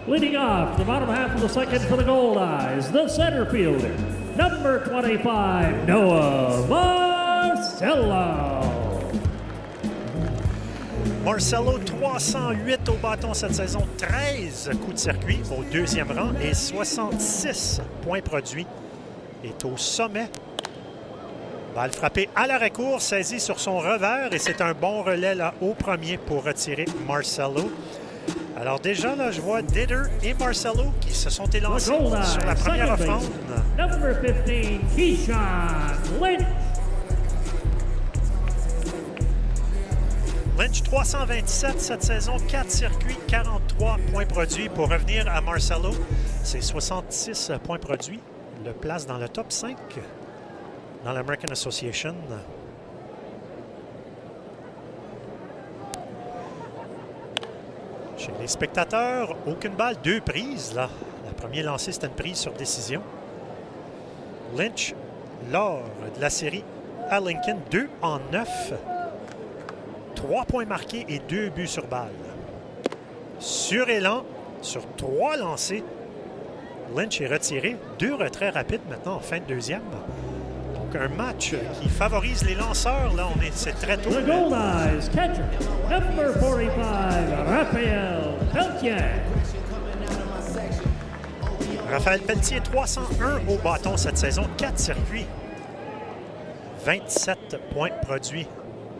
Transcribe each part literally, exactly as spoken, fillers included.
Leading off the bottom half of the second for the Gold Eyes, the center fielder, number twenty-five, Noah Marcelo. Marcelo, trois cent huit au bâton cette saison, treize coups de circuit au deuxième rang et soixante-six points produits. Est au sommet. Balle frappée à l'arrêt-court, saisie sur son revers et c'est un bon relais là au premier pour retirer Marcelo. Alors déjà, là, je vois Ditter et Marcelo qui se sont élancés sur la première offrande. Number fifteen, Keyshawn Lynch. Lynch, trois cent vingt-sept cette saison, quatre circuits, quarante-trois points produits. Pour revenir à Marcelo, c'est soixante-six points produits. Le place dans le top cinq dans l'American Association. Chez les spectateurs, aucune balle, deux prises. Là. Le premier lancé, c'était une prise sur décision. Lynch, lors de la série à Lincoln, deux en neuf. Trois points marqués et deux buts sur balle. Sur élan, sur trois lancés, Lynch est retiré. Deux retraits rapides maintenant en fin de deuxième. Donc un match qui favorise les lanceurs. Là, on est, c'est très tôt. The Gold Eyes catcher, number forty-five, Raphaël Pelletier. Raphaël Pelletier, trois cent un au bâton cette saison, quatre circuits, vingt-sept points produits.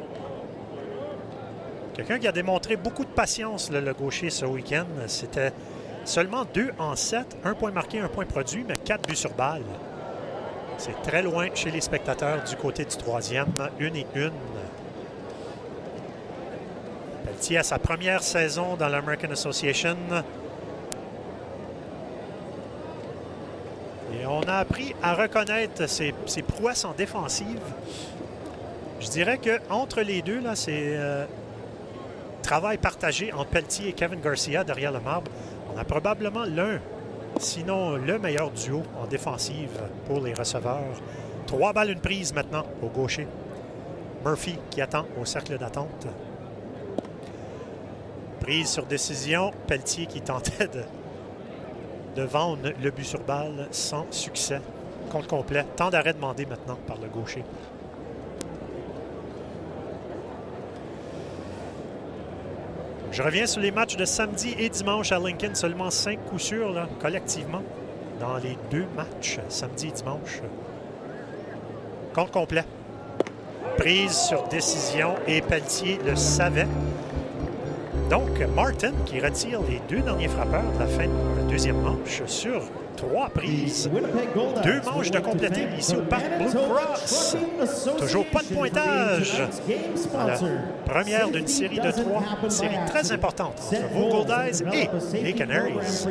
Quelqu'un qui a démontré beaucoup de patience, là, le gaucher, ce week-end. C'était seulement deux en sept, un point marqué, un point produit, mais quatre buts sur balle. C'est très loin chez les spectateurs du côté du troisième, une et une. Pelletier a sa première saison dans l'American Association. Et on a appris à reconnaître ses, ses prouesses en défensive. Je dirais qu'entre les deux, là, c'est euh, travail partagé entre Pelletier et Kevin Garcia derrière le marbre. On a probablement l'un, sinon le meilleur duo en défensive pour les receveurs. Trois balles, une prise maintenant au gaucher. Murphy qui attend au cercle d'attente. Prise sur décision. Pelletier qui tentait de, de vendre le but sur balle sans succès. Compte complet. Temps d'arrêt demandé maintenant par le gaucher. Je reviens sur les matchs de samedi et dimanche à Lincoln. Seulement cinq coups sûrs là, collectivement dans les deux matchs, samedi et dimanche. Compte complet. Prise sur décision et Pelletier le savait. Donc, Martin qui retire les deux derniers frappeurs de la fin de la deuxième manche sur trois prises. Deux manches de compléter ici au Parc Blue Cross. Toujours pas de pointage. La première d'une série de trois. Une série très importante entre vos Gold Eyes et les Canaries.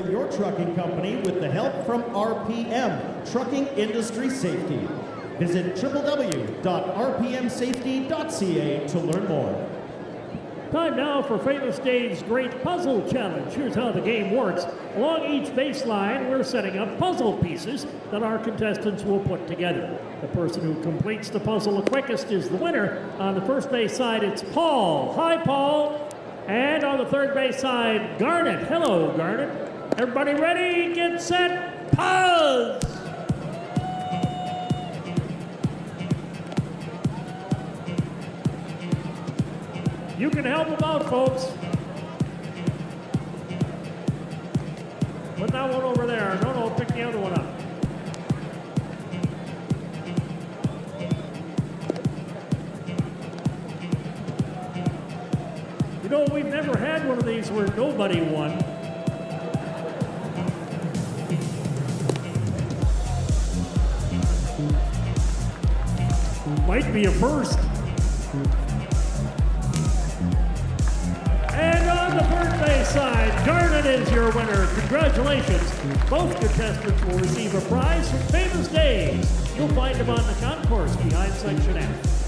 Visit w w w dot r p m safety dot c a to learn more. Time now for Famous Dave's Great Puzzle Challenge. Here's how the game works. Along each baseline, we're setting up puzzle pieces that our contestants will put together. The person who completes the puzzle the quickest is the winner. On the first base side, it's Paul. Hi, Paul. And on the third base side, Garnet. Hello, Garnet. Everybody ready? Get set. Pause! You can help them out, folks. Put that one over there. No, no, pick the other one up. You know, we've never had one of these where nobody won. Might be a first. And on the third base side, Garnet is your winner. Congratulations. Both contestants will receive a prize from Famous Days. You'll find them on the concourse behind Section F.